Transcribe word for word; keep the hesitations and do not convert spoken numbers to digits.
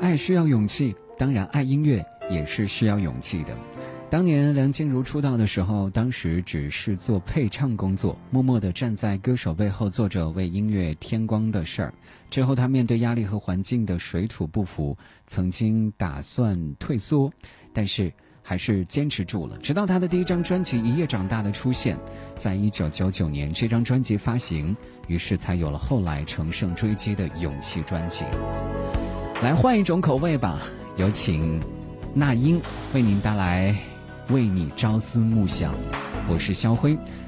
爱需要勇气，当然爱音乐也是需要勇气的。当年梁静茹出道的时候，当时只是做配唱工作，默默地站在歌手背后做着为音乐添光的事儿。之后她面对压力和环境的水土不服，曾经打算退缩，但是还是坚持住了，直到她的第一张专辑《一夜长大》的出现，在一九九九年这张专辑发行，于是才有了后来乘胜追击的勇气专辑。来换一种口味吧，有请那英为您带来为你朝思暮想。我是肖辉，